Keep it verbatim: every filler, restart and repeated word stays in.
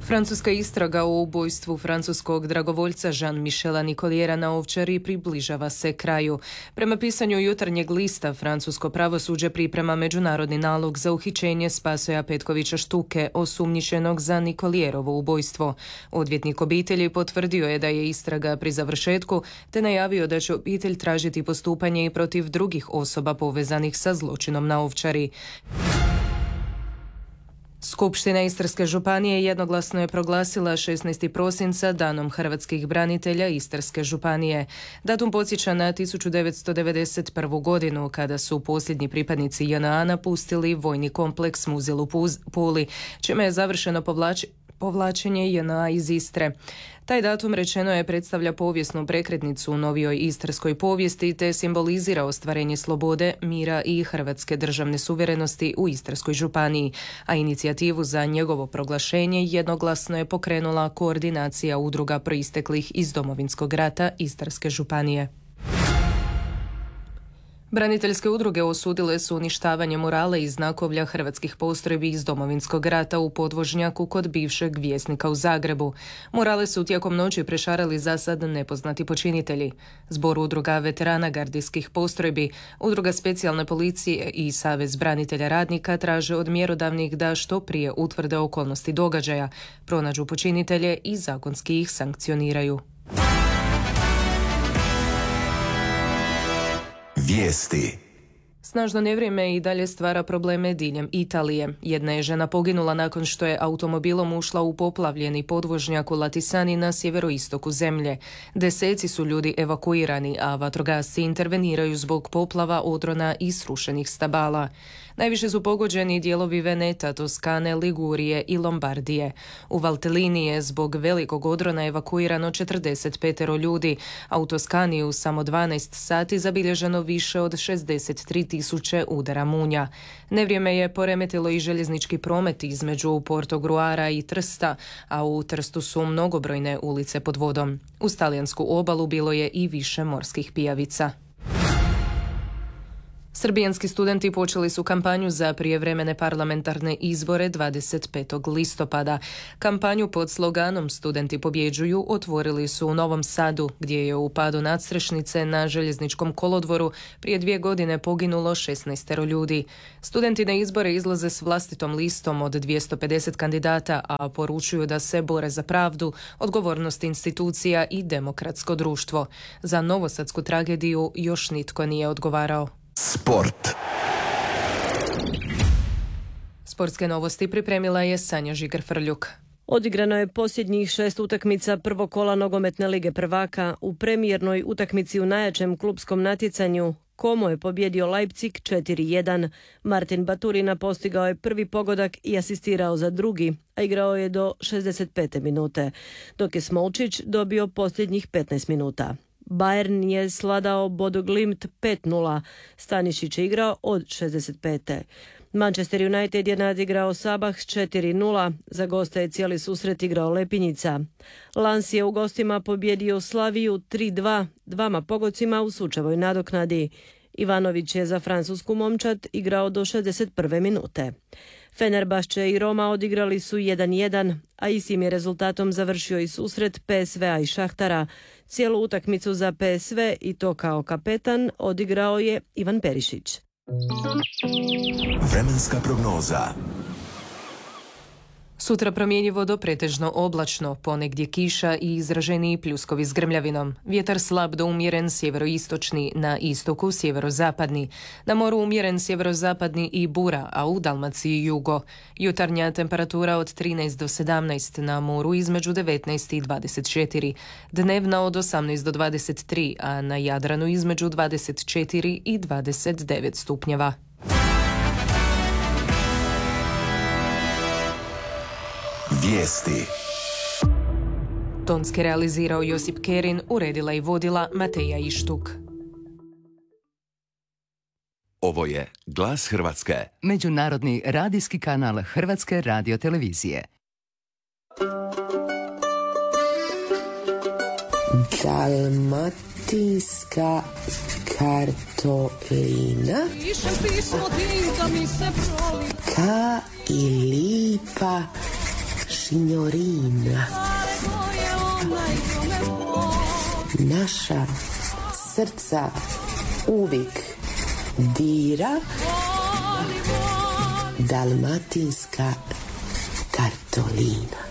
Francuska istraga o ubojstvu francuskog dragovoljca Jean-Michela Nicoliera na Ovčari približava se kraju. Prema pisanju Jutarnjeg lista, francusko pravosuđe priprema međunarodni nalog za uhićenje Spasoja Petkovića Štuke, osumnjičenog za Nicolierovo ubojstvo. Odvjetnik obitelji potvrdio je da je istraga pri završetku, te najavio da će obitelj tražiti postupanje i protiv drugih osoba povezanih sa zločinom na Ovčari. Skupština Istarske županije jednoglasno je proglasila šesnaestog prosinca danom hrvatskih branitelja Istarske županije. Datum podsjeća na tisuću devetsto devedeset prvu. godinu, kada su posljednji pripadnici J N A napustili vojni kompleks Muzil u Puli, čime je završeno povlačenje povlačenje J N A iz Istre. Taj datum, rečeno je, predstavlja povijesnu prekretnicu u novijoj istarskoj povijesti te simbolizira ostvarenje slobode, mira i hrvatske državne suverenosti u Istarskoj županiji, a inicijativu za njegovo proglašenje jednoglasno je pokrenula koordinacija udruga proisteklih iz Domovinskog rata Istarske županije. Braniteljske udruge osudile su uništavanje murala i znakovlja hrvatskih postrojbi iz Domovinskog rata u podvožnjaku kod bivšeg Vjesnika u Zagrebu. Murale su tijekom noći prešarali za sad nepoznati počinitelji. Zbor udruga veterana gardijskih postrojbi, udruga specijalne policije i Savez branitelja radnika traže od mjerodavnih da što prije utvrde okolnosti događaja, pronađu počinitelje i zakonski ih sankcioniraju. Vijesti. Snažno nevrijeme i dalje stvara probleme diljem Italije. Jedna je žena poginula nakon što je automobilom ušla u poplavljeni podvožnjak u Latisani na sjeveroistoku zemlje. Deseci su ljudi evakuirani, a vatrogasci interveniraju zbog poplava, odrona i srušenih stabala. Najviše su pogođeni dijelovi Veneta, Toskane, Ligurije i Lombardije. U Valtellini je zbog velikog odrona evakuirano četrdeset pet ljudi, a u Toskani u samo dvanaest sati zabilježeno više od šezdeset tri tisuće udara munja. Nevrijeme je poremetilo i željeznički promet između Portogruara i Trsta, a u Trstu su mnogobrojne ulice pod vodom. Uz talijansku obalu bilo je i više morskih pijavica. Srbijanski studenti počeli su kampanju za prijevremene parlamentarne izbore dvadeset petog listopada. Kampanju pod sloganom Studenti pobjeđuju otvorili su u Novom Sadu, gdje je u padu nadstrešnice na željezničkom kolodvoru prije dvije godine poginulo šesnaest ljudi. Studenti na izbore izlaze s vlastitom listom od dvjesto pedeset kandidata, a poručuju da se bore za pravdu, odgovornost institucija i demokratsko društvo. Za novosadsku tragediju još nitko nije odgovarao. Sport. Sportske novosti pripremila je Sanja Žigar-Frljuk. Odigrano je posljednjih šest utakmica prvog kola nogometne lige prvaka. U premijernoj utakmici u najjačem klupskom natjecanju Como je pobjedio Leipzig četiri jedan. Martin Baturina postigao je prvi pogodak i asistirao za drugi, a igrao je do šezdeset pete minute, dok je Smolčić dobio posljednjih petnaest minuta. Bayern je sladao Bodo Glimt pet nula. Stanišić je igrao od šezdeset pete. Manchester United je nadigrao Sabah četiri nula. Za goste je cijeli susret igrao Lepinjica. Lans je u gostima pobjedio Slaviju tri dva, dvama pogodcima u sučevoj nadoknadi. Ivanović je za francusku momčad igrao do šezdeset prve minute. Fenerbahče i Roma odigrali su jedan jedan, a istim je rezultatom završio i susret P S V-a i Šahtara. Cijelu utakmicu za P S V i to kao kapetan odigrao je Ivan Perišić. Vremenska prognoza. Sutra promjenjivo do pretežno oblačno, ponegdje kiša i izraženiji pljuskovi s grmljavinom. Vjetar slab do umjeren sjeveroistočni, na istoku sjeverozapadni. Na moru umjeren sjeverozapadni i bura, a u Dalmaciji jugo. Jutarnja temperatura od trinaest do sedamnaest, na moru između devetnaest i dvadeset četiri. Dnevna od osamnaest do dvadeset tri, a na Jadranu između dvadeset četiri i dvadeset devet stupnjeva. Vijesti. Tonski realizirao Josip Kerin, uredila i vodila Mateja Ištuk. Ovo je Glas Hrvatske. Međunarodni radijski kanal Hrvatske radiotelevizije. Dalmatinska kartolina. Ka i lipa signorina. Naša srca uvijek dira dalmatinska kartolina.